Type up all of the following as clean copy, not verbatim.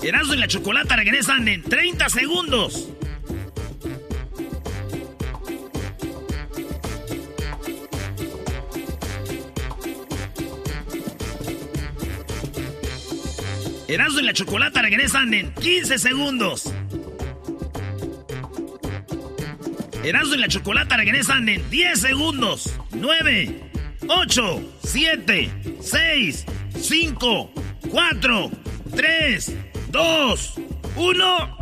Erasmo y la Chocolata regresan en 30 segundos. Erasmo y la Chocolata regresan en 15 segundos. Erasmo y la Chocolata regresan en 10 segundos. 9, 8, 7, 6, 5, 4, 3, 2, 1.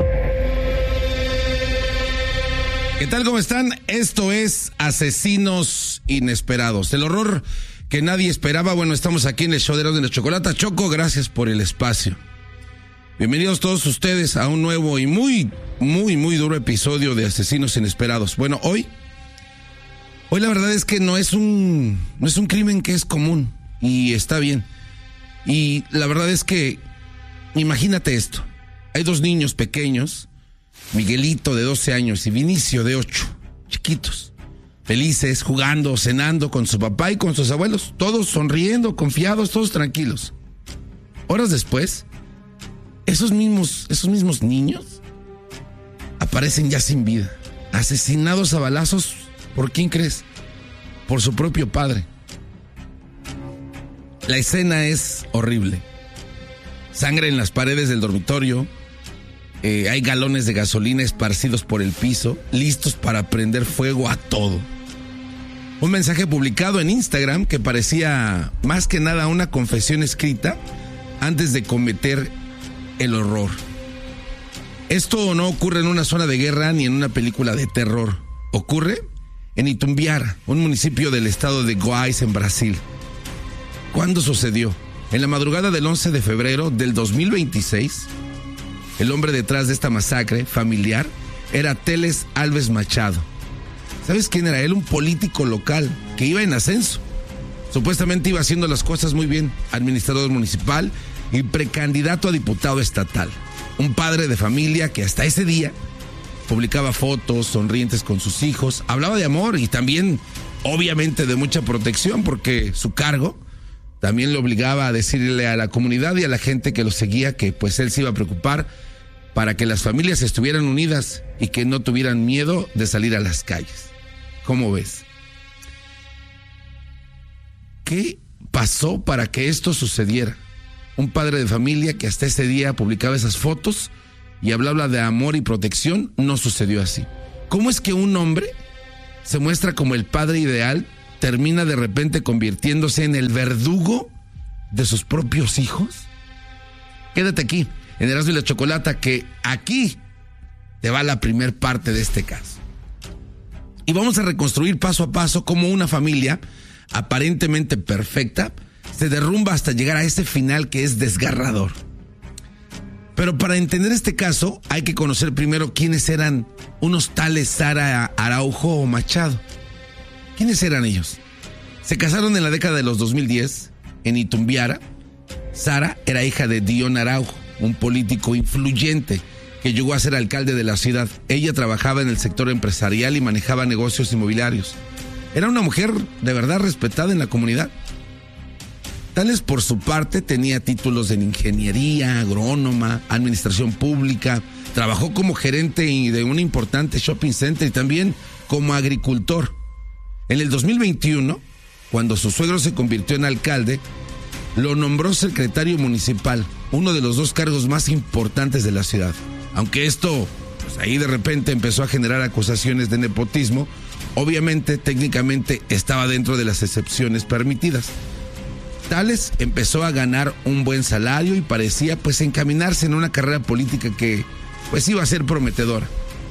¿Qué tal? ¿Cómo están? Esto es Asesinos Inesperados. El horror que nadie esperaba. Bueno, estamos aquí en el show de Erasmo y la Chocolata. Choco, gracias por el espacio. Bienvenidos todos ustedes a un nuevo y muy duro episodio de Asesinos Inesperados. Bueno, hoy la verdad es que no es un crimen que es común y está bien. Y la verdad es que, imagínate esto. Hay dos niños pequeños, Miguelito de 12 años y Vinicio de 8, chiquitos, felices, jugando, cenando con su papá y con sus abuelos, todos sonriendo, confiados, todos tranquilos. Horas después, esos mismos niños aparecen ya sin vida, asesinados a balazos. ¿Por quién crees? Por su propio padre. La escena es horrible. Sangre en las paredes del dormitorio. Hay galones de gasolina esparcidos por el piso, listos para prender fuego a todo. Un mensaje publicado en Instagram que parecía más que nada una confesión escrita antes de cometer el horror. Esto no ocurre en una zona de guerra ni en una película de terror. Ocurre en Itumbiara, un municipio del estado de Goiás, en Brasil. ¿Cuándo sucedió? En la madrugada del 11 de febrero del 2026, el hombre detrás de esta masacre familiar era Teles Alves Machado. ¿Sabes quién era él? Un político local que iba en ascenso. Supuestamente iba haciendo las cosas muy bien, administrador municipal y precandidato a diputado estatal. Un padre de familia que hasta ese día publicaba fotos sonrientes con sus hijos, hablaba de amor y también, obviamente, de mucha protección, porque su cargo también le obligaba a decirle a la comunidad y a la gente que lo seguía que pues él se iba a preocupar para que las familias estuvieran unidas y que no tuvieran miedo de salir a las calles. ¿Cómo ves? ¿Qué pasó para que esto sucediera? Un padre de familia que hasta ese día publicaba esas fotos y hablaba de amor y protección, no sucedió así. ¿Cómo es que un hombre se muestra como el padre ideal, termina de repente convirtiéndose en el verdugo de sus propios hijos? Quédate aquí, en Erasmo y la Chocolata, que aquí te va la primer parte de este caso. Y vamos a reconstruir paso a paso cómo una familia aparentemente perfecta se derrumba hasta llegar a ese final que es desgarrador. Pero para entender este caso hay que conocer primero quiénes eran unos tales Sara Araujo o Machado. ¿Quiénes eran ellos? Se casaron en la década de los 2010 en Itumbiara. Sara era hija de Dion Araujo, un político influyente que llegó a ser alcalde de la ciudad. Ella trabajaba en el sector empresarial y manejaba negocios inmobiliarios. Era una mujer de verdad respetada en la comunidad. Tales, por su parte, tenía títulos en ingeniería, agrónoma, administración pública, trabajó como gerente de un importante shopping center y también como agricultor. En el 2021, cuando su suegro se convirtió en alcalde, lo nombró secretario municipal, uno de los dos cargos más importantes de la ciudad. Aunque esto, pues ahí de repente empezó a generar acusaciones de nepotismo, obviamente, técnicamente, estaba dentro de las excepciones permitidas. Tales empezó a ganar un buen salario y parecía pues encaminarse en una carrera política que pues iba a ser prometedora.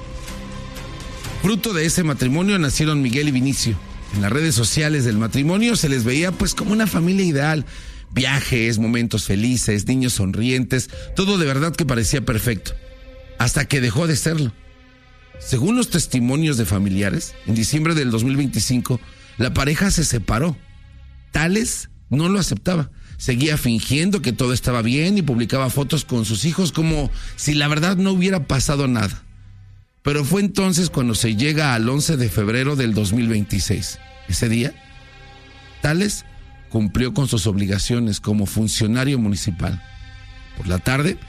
Fruto de ese matrimonio nacieron Miguel y Vinicio. En las redes sociales del matrimonio se les veía pues como una familia ideal. Viajes, momentos felices, niños sonrientes, todo de verdad que parecía perfecto. Hasta que dejó de serlo. Según los testimonios de familiares, en diciembre del 2025, la pareja se separó. Tales no lo aceptaba. Seguía fingiendo que todo estaba bien y publicaba fotos con sus hijos como si la verdad no hubiera pasado nada. Pero fue entonces cuando se llega al 11 de febrero del 2026. Ese día, Tales cumplió con sus obligaciones como funcionario municipal. Por la tarde,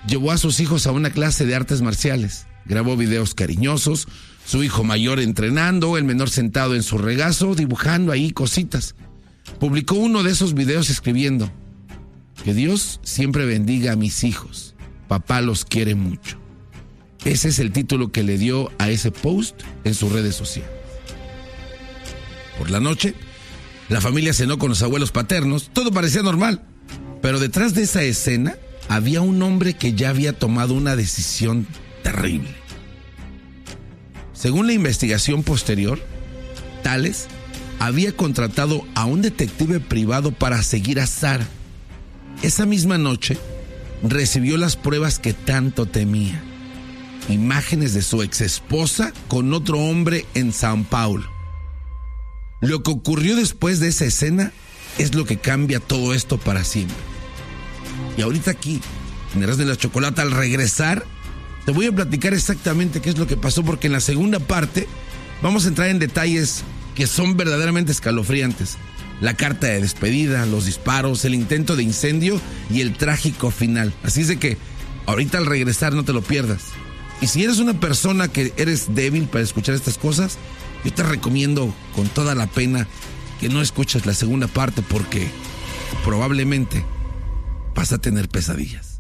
llevó a sus hijos a una clase de artes marciales. Grabó videos cariñosos, su hijo mayor entrenando, el menor sentado en su regazo, dibujando ahí cositas. Publicó uno de esos videos escribiendo: que Dios siempre bendiga a mis hijos. Papá los quiere mucho. Ese es el título que le dio a ese post en sus redes sociales. Por la noche, la familia cenó con los abuelos paternos. Todo parecía normal, pero detrás de esa escena había un hombre que ya había tomado una decisión terrible. Según la investigación posterior, Tales había contratado a un detective privado para seguir a Sara. Esa misma noche recibió las pruebas que tanto temía: imágenes de su exesposa con otro hombre en Sao Paulo. Lo que ocurrió después de esa escena es lo que cambia todo esto para siempre. Y ahorita aquí, en Erasmo y la Chocolata, al regresar, te voy a platicar exactamente qué es lo que pasó, porque en la segunda parte vamos a entrar en detalles que son verdaderamente escalofriantes. La carta de despedida, los disparos, el intento de incendio y el trágico final. Así es de que ahorita al regresar no te lo pierdas. Y si eres una persona que eres débil para escuchar estas cosas, yo te recomiendo con toda la pena que no escuches la segunda parte, porque probablemente vas a tener pesadillas.